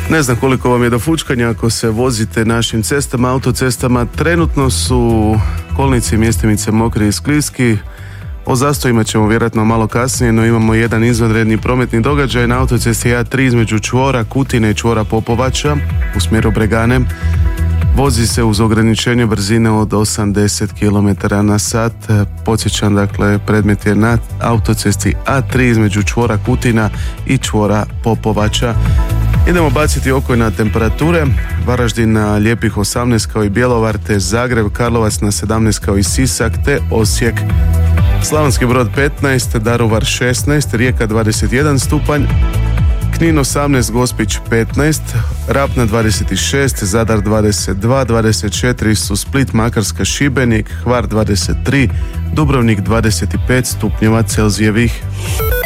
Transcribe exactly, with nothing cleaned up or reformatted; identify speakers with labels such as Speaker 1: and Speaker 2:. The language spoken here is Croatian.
Speaker 1: Ne znam koliko vam je do fučkanja ako se vozite našim cestama, autocestama. Trenutno su kolnici i mjestimice mokri i skliski. O zastojima ćemo vjerojatno malo kasnije, no imamo jedan izvanredni prometni događaj na autocesti A tri između čvora Kutine i čvora Popovača u smjeru Bregane. Vozi se uz ograničenje brzine od osamdeset kilometara na sat. Podsjećam, dakle, predmet je na autocesti A tri između čvora Kutina i čvora Popovača. Idemo baciti oko na temperature. Varaždin na lijepih osamnaest kao i Bjelovar, te Zagreb, Karlovac na sedamnaest kao i Sisak, te Osijek. Slavonski Brod petnaest, Daruvar šesnaest, Rijeka dvadeset jedan stupanj, Knin osamnaest, Gospić petnaest, Rab na dvadeset šest, Zadar dvadeset dva, dvadeset četiri su Split, Makarska, Šibenik, Hvar dvadeset tri, Dubrovnik dvadeset pet stupnjeva Celzijevih.